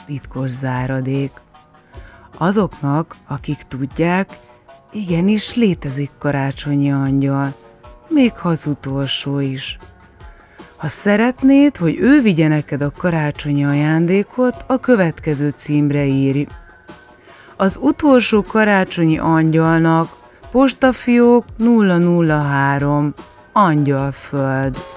titkos záradék. Azoknak, akik tudják, igenis létezik karácsonyi angyal, még ha az utolsó is. Ha szeretnéd, hogy ő vigye neked a karácsonyi ajándékot, a következő címre írj. Az utolsó karácsonyi angyalnak, Postafiók 003, Angyalföld.